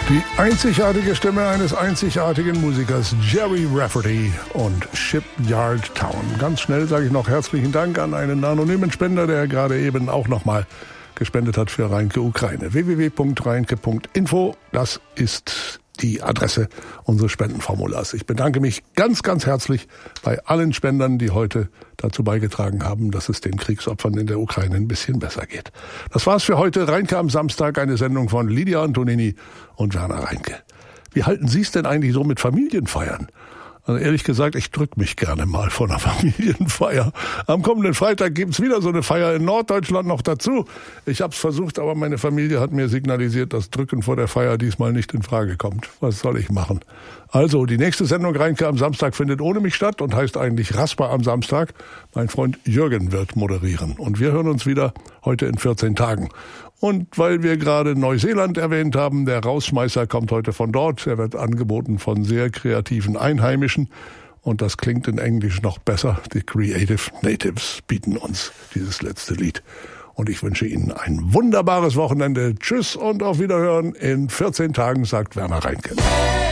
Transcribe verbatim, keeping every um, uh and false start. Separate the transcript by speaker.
Speaker 1: Die einzigartige Stimme eines einzigartigen Musikers, Gerry Rafferty und Shipyard Town. Ganz schnell sage ich noch herzlichen Dank an einen anonymen Spender, der gerade eben auch nochmal gespendet hat für Reinke Ukraine. w w w punkt reinke punkt info, das ist die Adresse unseres Spendenformulars. Ich bedanke mich ganz, ganz herzlich bei allen Spendern, die heute dazu beigetragen haben, dass es den Kriegsopfern in der Ukraine ein bisschen besser geht. Das war's für heute. Reinke am Samstag, eine Sendung von Lydia Antonini und Werner Reinke. Wie halten Sie es denn eigentlich so mit Familienfeiern? Also ehrlich gesagt, ich drück mich gerne mal vor einer Familienfeier. Am kommenden Freitag gibt's wieder so eine Feier in Norddeutschland noch dazu. Ich hab's versucht, aber meine Familie hat mir signalisiert, dass Drücken vor der Feier diesmal nicht in Frage kommt. Was soll ich machen? Also, die nächste Sendung Reinke am Samstag findet ohne mich statt und heißt eigentlich Rasper am Samstag. Mein Freund Jürgen wird moderieren. Und wir hören uns wieder heute in vierzehn Tagen. Und weil wir gerade Neuseeland erwähnt haben, der Rausschmeißer kommt heute von dort. Er wird angeboten von sehr kreativen Einheimischen. Und das klingt in Englisch noch besser. Die Creative Natives bieten uns dieses letzte Lied. Und ich wünsche Ihnen ein wunderbares Wochenende. Tschüss und auf Wiederhören in vierzehn Tagen, sagt Werner Reinke.